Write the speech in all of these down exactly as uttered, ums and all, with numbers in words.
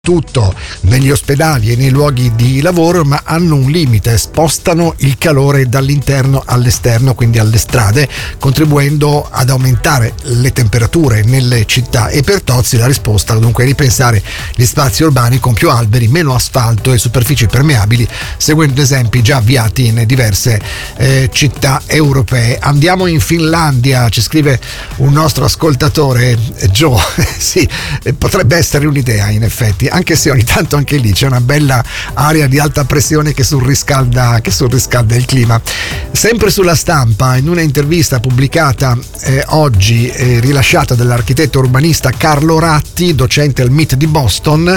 tutto negli ospedali e nei luoghi di lavoro, ma hanno un limite, spostano il calore dall'interno all'esterno, quindi alle strade, contribuendo ad aumentare le temperature nelle città. E per Tozzi la risposta dunque è ripensare gli spazi urbani con più alberi, meno asfalto e superfici permeabili, seguendo esempi già avviati in diverse eh, città europee. Andiamo in Finlandia, ci scrive un nostro ascoltatore, Joe. Sì, potrebbe essere un'idea in effetti, anche se ogni tanto anche lì c'è una bella area di alta pressione che surriscalda, che surriscalda il clima. Sempre sulla Stampa, in una intervista pubblicata eh, oggi, eh, rilasciata dall'architetto urbanista Carlo Ratti, docente al M I T di Boston,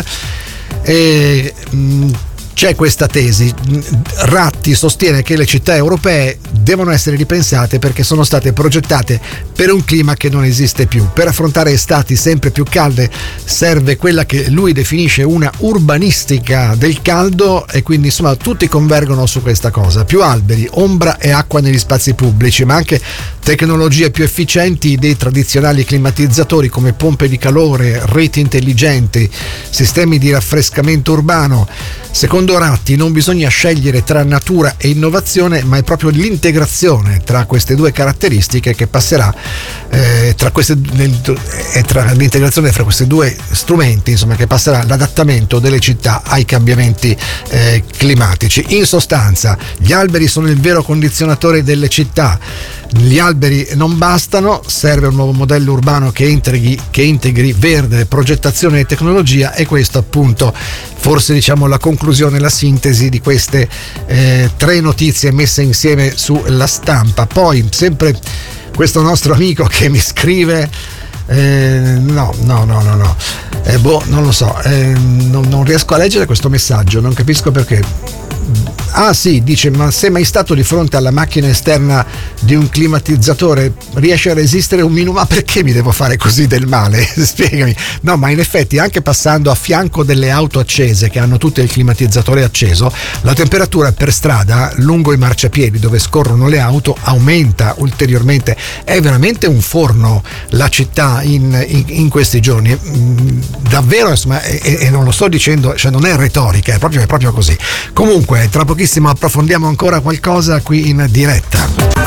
eh, mh, c'è questa tesi. Ratti sostiene che le città europee devono essere ripensate perché sono state progettate per un clima che non esiste più. Per affrontare estati sempre più calde serve quella che lui definisce una urbanistica del caldo, e quindi insomma tutti convergono su questa cosa: più alberi, ombra e acqua negli spazi pubblici, ma anche tecnologie più efficienti dei tradizionali climatizzatori come pompe di calore, reti intelligenti, sistemi di raffrescamento urbano. Secondo Ratti non bisogna scegliere tra natura e innovazione, ma è proprio l'integrazione tra queste due caratteristiche che passerà eh, tra queste eh, tra l'integrazione fra questi due strumenti, insomma, che passerà l'adattamento delle città ai cambiamenti eh, climatici. In sostanza, gli alberi sono il vero condizionatore delle città. Gli alberi non bastano, serve un nuovo modello urbano che integri, che integri verde, progettazione e tecnologia, e questo appunto forse diciamo la conclusione, la sintesi di queste eh, tre notizie messe insieme sulla Stampa. Poi sempre questo nostro amico che mi scrive eh, no no no no no eh, boh non lo so, eh, non, non riesco a leggere questo messaggio, non capisco perché. Ah sì, dice: ma sei mai stato di fronte alla macchina esterna di un climatizzatore? Riesce a resistere un minuto? Ma perché mi devo fare così del male? Spiegami. No, ma in effetti anche passando a fianco delle auto accese che hanno tutte il climatizzatore acceso, la temperatura per strada lungo i marciapiedi dove scorrono le auto aumenta ulteriormente. È veramente un forno la città in, in, in questi giorni, davvero, insomma, e, e non lo sto dicendo, cioè non è retorica, è proprio, è proprio così. Comunque tra pochissimo approfondiamo ancora qualcosa qui in diretta.